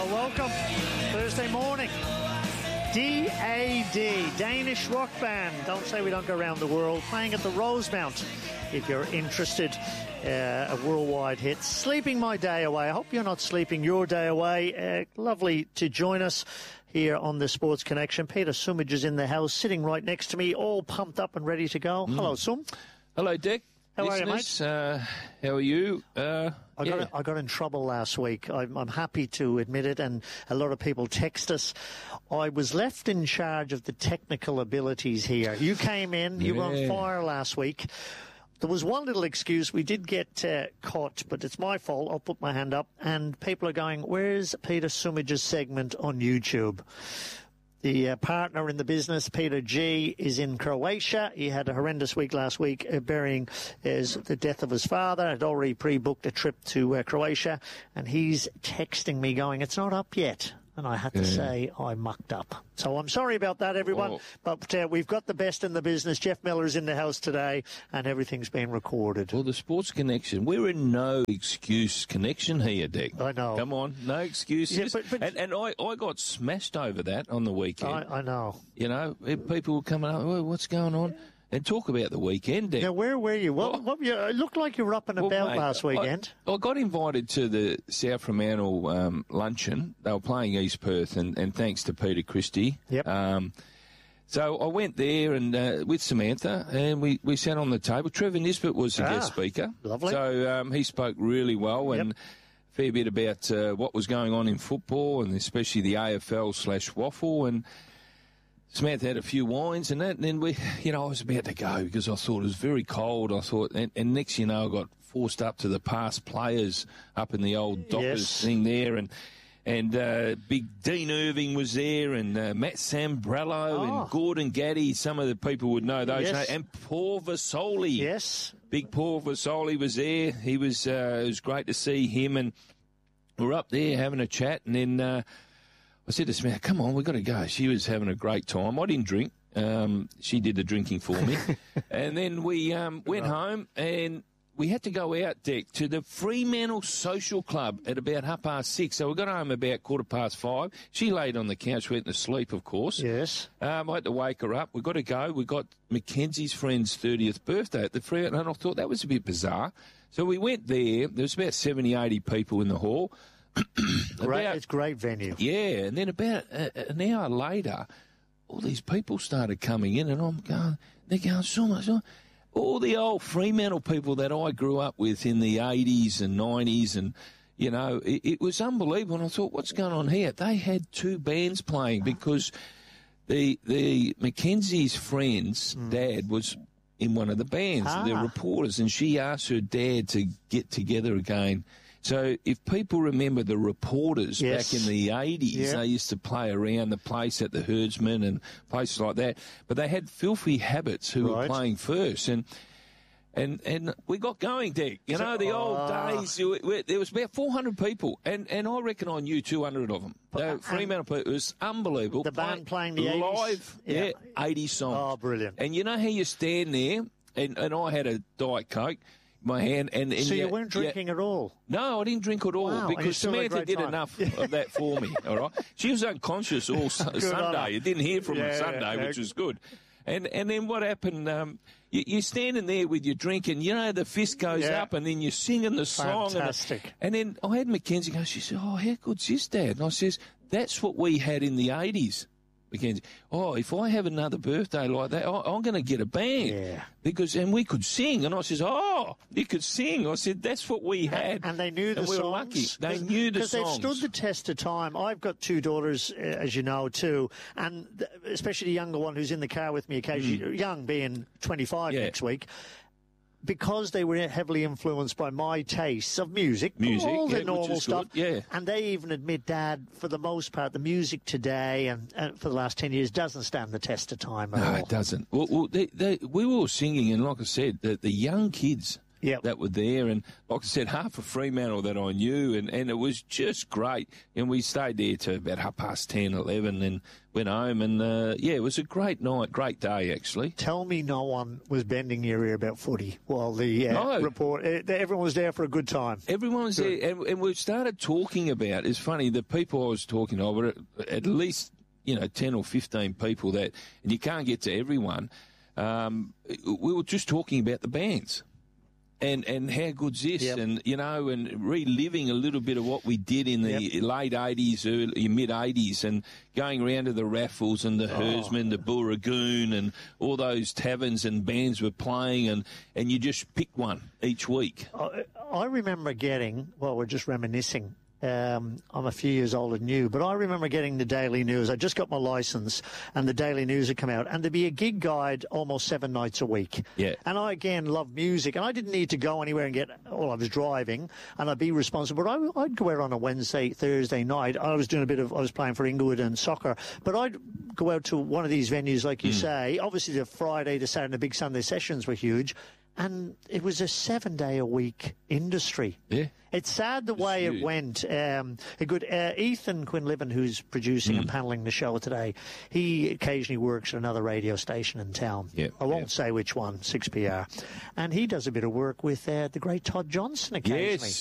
welcome. Thursday morning. D.A.D. Danish rock band. Don't say we don't go around the world. Playing at the Rosemount. If you're interested, a worldwide hit. Sleeping my day away. I hope you're not sleeping your day away. Lovely to join us here on the Sports Connection. Peter Sumage is in the house, sitting right next to me, all pumped up and ready to go. Hello, Sum. Hello, Dick. How are you, mate? How are you? I got in trouble last week. I'm happy to admit it, and a lot of people text us. I was left in charge of the technical abilities here. You came in, you were on fire last week. There was one little excuse. We did get caught, but it's my fault. I'll put my hand up. And people are going, where's Peter Sumage's segment on YouTube? The partner in the business, Peter G., is in Croatia. He had a horrendous week last week, burying the death of his father. Had already pre-booked a trip to Croatia, and he's texting me going, it's not up yet. And I had to say I mucked up. So I'm sorry about that, everyone. But we've got the best in the business. Jeff Miller's in the house today, and everything's been recorded. Well, the Sports Connection, we're in no excuse connection here, Dick. I know. Come on, no excuses. Yeah, but and I got smashed over that on the weekend. I know. You know, people were coming up, well, what's going on? And talk about the weekend, Dick. Now, where were you? It looked like you were up and about last weekend. I got invited to the South Fremantle luncheon. They were playing East Perth, and thanks to Peter Christie. Yep. So I went there and with Samantha, and we sat on the table. Trevor Nisbet was the guest speaker. Lovely. So he spoke really well and a fair bit about what was going on in football, and especially the AFL/Waffle, and Samantha had a few wines and that, and then I was about to go because I thought it was very cold. I thought, and next I got forced up to the past players up in the old Dockers thing there, and big Dean Irving was there, and Matt Sambrello and Gordon Gaddy. Some of the people would know those names, and Paul Vasoli. Yes, big Paul Vasoli was there. He was. It was great to see him, and we were up there having a chat, and then. I said to Samantha, come on, we've got to go. She was having a great time. I didn't drink. She did the drinking for me. And then we went home, and we had to go out, Dick, to the Fremantle Social Club at about 6:30. So we got home about 5:15. She laid on the couch, went to sleep, of course. Yes. I had to wake her up. We've got to go. We got Mackenzie's friend's 30th birthday at the Fremantle, and I thought that was a bit bizarre. So we went there. There was about 70, 80 people in the hall. It's a great venue. Yeah, and then about an hour later, all these people started coming in, and they're going, so much. All the old Fremantle people that I grew up with in the 80s and 90s, and, it was unbelievable. And I thought, what's going on here? They had two bands playing because the Mackenzie's friend's dad was in one of the bands, the Reporters, and she asked her dad to get together again. So if people remember the Reporters back in the 80s, they used to play around the place at the Herdsman and places like that. But they had Filthy Habits who were playing first. And we got going, Dick. The old days, there was about 400 people. And I reckon I knew 200 of them. Fremantle people, it was unbelievable. The band playing the 80s? Live, 80 songs. Oh, brilliant. And you know how you stand there, and I had a Diet Coke. My hand and so you weren't drinking at all? No, I didn't drink at all because Samantha did enough of that for me. All right, she was unconscious all Sunday. You didn't hear from her Sunday, which was good. And then what happened? You're standing there with your drink, and the fist goes up, and then you're singing the song. Fantastic. And then I had Mackenzie go. She said, "Oh, how good's this, Dad?" And I says, "That's what we had in the 80s." Mackenzie, if I have another birthday like that, I'm going to get a band. Yeah. And we could sing. And I says, you could sing. I said, that's what we had. And they knew the songs. We were lucky. They knew the songs. Because they've stood the test of time. I've got two daughters, as you know, too. And especially the younger one who's in the car with me occasionally, young being 25 next week. Because they were heavily influenced by my tastes of music, all the normal stuff. Good, and they even admit, Dad, for the most part, the music today and for the last 10 years doesn't stand the test of time at all. No, it doesn't. Well, we were singing, and like I said, the young kids that were there. And like I said, half of Fremantle that I knew, and it was just great. And we stayed there to about 10:30, 11, and went home. And, it was a great night, great day, actually. Tell me no one was bending your ear about footy while the report... everyone was there for a good time. Everyone was there. And we started talking about... It's funny, the people I was talking to were at least, 10 or 15 people that... And you can't get to everyone. We were just talking about the bands. And how good's this? Yep. And, and reliving a little bit of what we did in the late 80s, mid 80s, and going around to the raffles and the Hersman, the Booragoon, and all those taverns and bands were playing, and you just picked one each week. I remember getting, we're just reminiscing. I'm a few years older than you, but I remember getting the Daily News. I just got my licence, and the Daily News had come out, and there'd be a gig guide almost 7 nights a week. Yeah. And I, again, love music, and I didn't need to go anywhere and get... Well, I was driving, and I'd be responsible. But I'd go out on a Wednesday, Thursday night. I was playing for Inglewood and soccer, but I'd go out to one of these venues, like you say. Obviously, the Friday, the Saturday, the big Sunday sessions were huge. And it was a 7-day-a-week industry. Yeah. It's sad the way it went. Ethan Quinlivan, who's producing and panelling the show today, he occasionally works at another radio station in town. Yep. I won't say which one, 6PR. And he does a bit of work with the great Todd Johnson occasionally. Yes.